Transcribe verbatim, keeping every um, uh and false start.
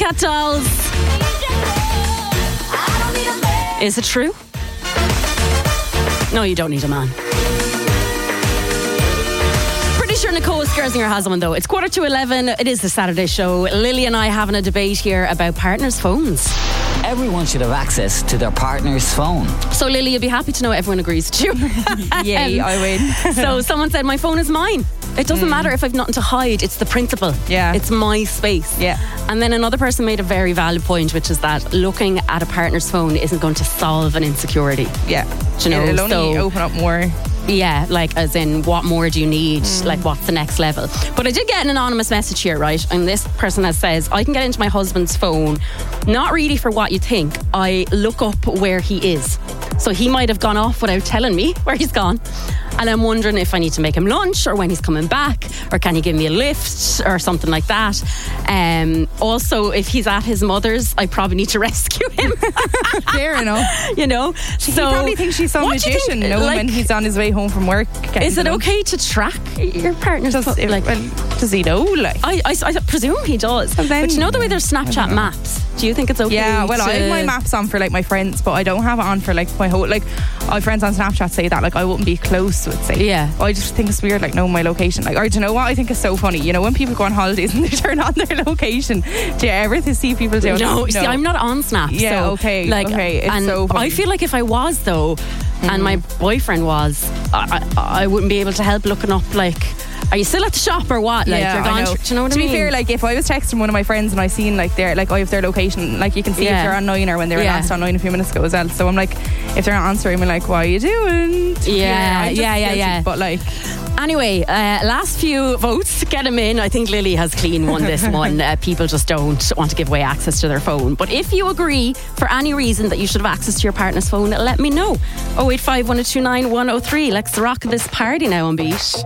Pussycat Dolls. Is it true? No, you don't need a man. Pretty sure Nicole Scherzinger has one though. It's quarter to eleven. It is the Saturday show. Lily and I having a debate here about partners' phones. Everyone should have access to their partner's phone. So Lily, you'll be happy to know everyone agrees to you. Yay, I win. So someone said, my phone is mine. It doesn't mm. matter if I've nothing to hide. It's the principle. Yeah. It's my space. Yeah. And then another person made a very valid point, which is that looking at a partner's phone isn't going to solve an insecurity. Yeah. Do you know? It'll only so, open up more. Yeah, like as in what more do you need? Mm. Like what's the next level? But I did get an anonymous message here, right? And this person has says, I can get into my husband's phone, not really for what you think. I look up where he is. So he might have gone off without telling me where he's gone. And I'm wondering if I need to make him lunch or when he's coming back, or can he give me a lift or something like that. Um, also, if he's at his mother's, I probably need to rescue him. Fair enough. You know? He So probably thinks she's some magician, knowing like, when he's on his way home from work. Is it okay to track your partner's does, phone? Like, well, does he know? Like, I, I, I presume he does. Then, but you know the way there's Snapchat maps? Do you think it's okay? Yeah, well, to... I have my maps on for like my friends, but I don't have it on for like my whole, like, my friends on Snapchat say that, like, I wouldn't be close with, say. Yeah. I just think it's weird, like, knowing my location. Like, or do you know what I think is so funny? You know, when people go on holidays and they turn on their location, do you ever see people do it? No, no, see, I'm not on Snap. Yeah, so, okay, like, okay, it's and so funny. I feel like if I was, though, mm. and my boyfriend was, I, I, I wouldn't be able to help looking up, like, are you still at the shop or what? Like, yeah, you're gone. I know. Do you know what to I mean? To be fair, like, if I was texting one of my friends and I seen like their, like, I have their location, like, you can see yeah. if they're on nine or when they were yeah. last on nine a few minutes ago as well. So I'm like, if they're not answering, I'm like, what are you doing? Yeah, yeah, yeah, yeah, yeah. But like, anyway, uh, last few votes, get them in. I think Lily has clean won this one. Uh, people just don't want to give away access to their phone. But if you agree for any reason that you should have access to your partner's phone, let me know. oh eight five, one oh two nine, one oh three. Let's rock this party now on Beat.